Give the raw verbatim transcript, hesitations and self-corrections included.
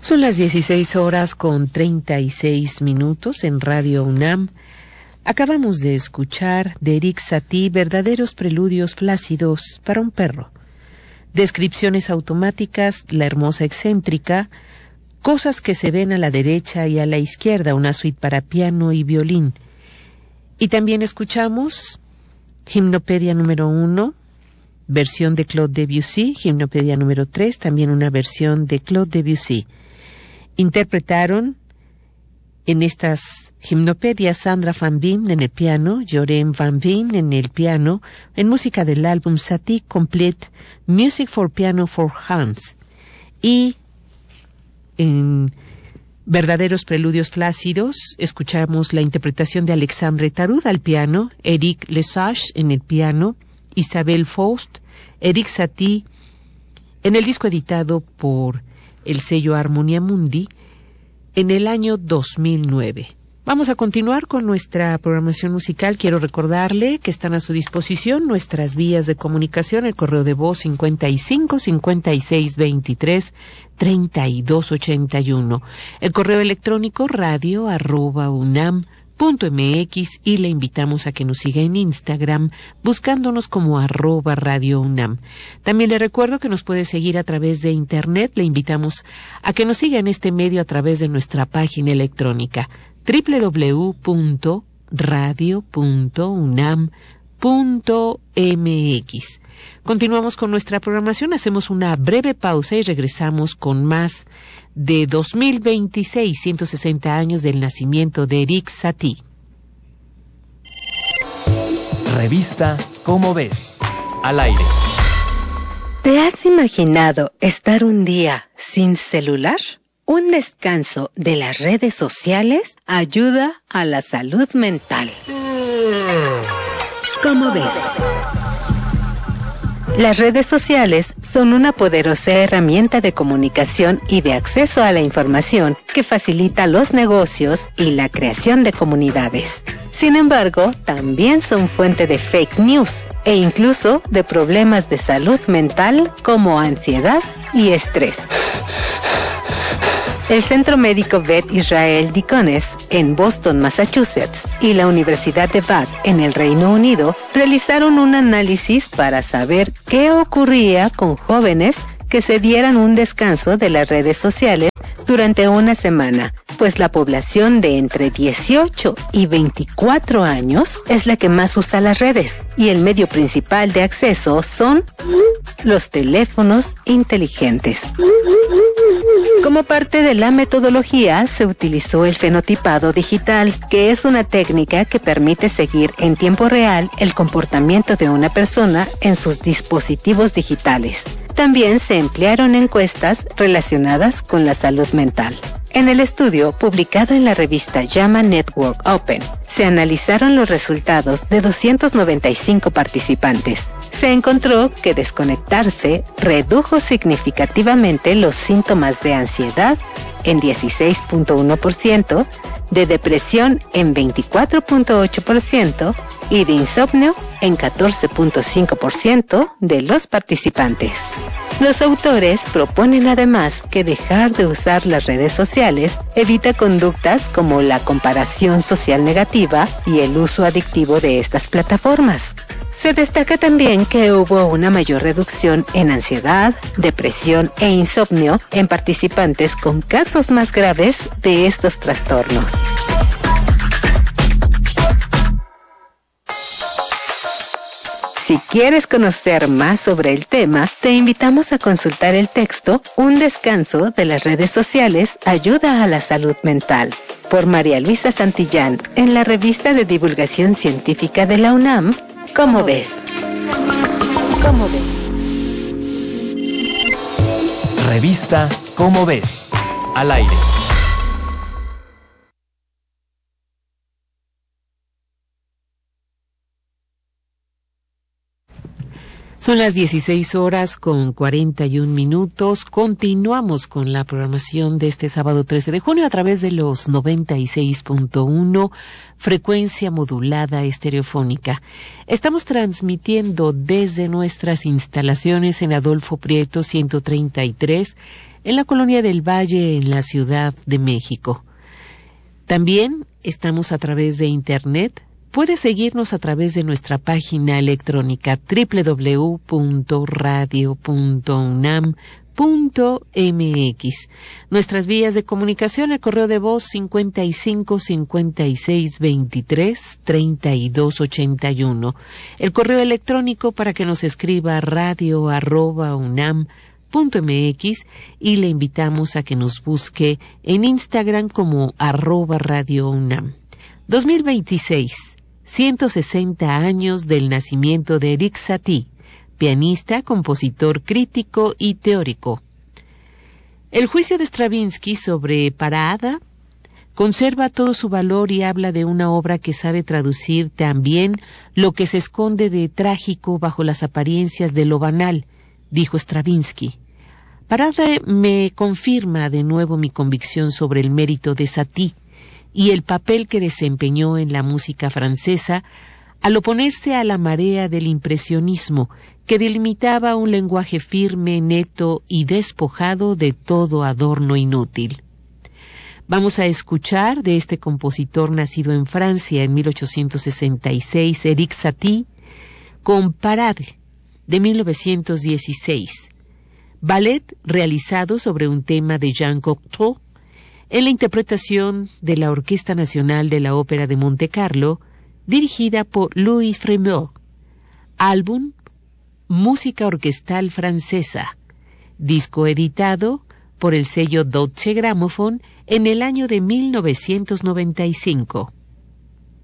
Son las dieciséis horas con treinta y seis minutos en Radio UNAM. Acabamos de escuchar de Erik Satie Verdaderos preludios flácidos para un perro. Descripciones automáticas, La hermosa excéntrica, Cosas que se ven a la derecha y a la izquierda, una suite para piano y violín. Y también escuchamos Gimnopedia número uno, versión de Claude Debussy, Gimnopedia número tres, también una versión de Claude Debussy. Interpretaron en estas gimnopedias Sandra Van Veen en el piano, Joreen Van Veen en el piano, en música del álbum Satie Complete, Music for Piano for Hans. Y en Verdaderos preludios flácidos escuchamos la interpretación de Alexandre Tarud al piano, Eric Lesage en el piano, Isabelle Faust, Erik Satie, en el disco editado por el sello Harmonia Mundi en el año dos mil nueve. Vamos a continuar con nuestra programación musical. Quiero recordarle que están a su disposición nuestras vías de comunicación, el correo de voz cincuenta y cinco, cincuenta y seis, veintitrés, treinta y dos ochenta y uno, el correo electrónico radio arroba unam punto mx, y le invitamos a que nos siga en Instagram buscándonos como arroba Radio UNAM. También le recuerdo que nos puede seguir a través de internet. Le invitamos a que nos siga en este medio a través de nuestra página electrónica doble u doble u doble u punto radio punto unam punto mx. Continuamos con nuestra programación, hacemos una breve pausa y regresamos con más de dos mil veintiséis, ciento sesenta años del nacimiento de Erik Satie. Revista Cómo Ves, al aire. ¿Te has imaginado estar un día sin celular? Un descanso de las redes sociales ayuda a la salud mental. ¿Cómo ves? Las redes sociales son una poderosa herramienta de comunicación y de acceso a la información que facilita los negocios y la creación de comunidades. Sin embargo, también son fuente de fake news e incluso de problemas de salud mental como ansiedad y estrés. El Centro Médico Beth Israel Deaconess en Boston, Massachusetts, y la Universidad de Bath en el Reino Unido realizaron un análisis para saber qué ocurría con jóvenes que se dieran un descanso de las redes sociales durante una semana, pues la población de entre dieciocho y veinticuatro años es la que más usa las redes, y el medio principal de acceso son los teléfonos inteligentes. Como parte de la metodología, se utilizó el fenotipado digital, que es una técnica que permite seguir en tiempo real el comportamiento de una persona en sus dispositivos digitales. También se emplearon encuestas relacionadas con la salud mental. En el estudio, publicado en la revista JAMA Network Open, se analizaron los resultados de doscientos noventa y cinco participantes. Se encontró que desconectarse redujo significativamente los síntomas de ansiedad en dieciséis punto uno por ciento, de depresión en veinticuatro punto ocho por ciento y de insomnio en catorce punto cinco por ciento de los participantes. Los autores proponen además que dejar de usar las redes sociales evita conductas como la comparación social negativa y el uso adictivo de estas plataformas. Se destaca también que hubo una mayor reducción en ansiedad, depresión e insomnio en participantes con casos más graves de estos trastornos. Si quieres conocer más sobre el tema, te invitamos a consultar el texto Un descanso de las redes sociales ayuda a la salud mental, por María Luisa Santillán, en la revista de divulgación científica de la UNAM, ¿Cómo ves? ¿Cómo ves? Revista Cómo Ves, al aire. Son las dieciséis horas con cuarenta y un minutos. Continuamos con la programación de este sábado trece de junio a través de los noventa y seis punto uno, frecuencia modulada estereofónica. Estamos transmitiendo desde nuestras instalaciones en Adolfo Prieto ciento treinta y tres, en la Colonia del Valle, en la Ciudad de México. También estamos a través de Internet. Puede seguirnos a través de nuestra página electrónica doble u doble u doble u punto radio punto unam punto m x. Nuestras vías de comunicación: el correo de voz cincuenta y cinco cincuenta y seis veintitrés treinta y dos ochenta y uno. El correo electrónico para que nos escriba radio arroba unam punto m x, y le invitamos a que nos busque en Instagram como arroba radio unam. dos mil veintiséis, ciento sesenta años del nacimiento de Erik Satie, pianista, compositor, crítico y teórico. El juicio de Stravinsky sobre Parada conserva todo su valor y habla de una obra que sabe traducir también lo que se esconde de trágico bajo las apariencias de lo banal, dijo Stravinsky. Parada me confirma de nuevo mi convicción sobre el mérito de Satie y el papel que desempeñó en la música francesa al oponerse a la marea del impresionismo, que delimitaba un lenguaje firme, neto y despojado de todo adorno inútil. Vamos a escuchar de este compositor nacido en Francia en mil ochocientos sesenta y seis, Erik Satie, con Parade, de mil novecientos dieciséis, ballet realizado sobre un tema de Jean Cocteau, en la interpretación de la Orquesta Nacional de la Ópera de Montecarlo, dirigida por Louis Fremont. Álbum Música Orquestal Francesa, disco editado por el sello Deutsche Grammophon en el año de mil novecientos noventa y cinco.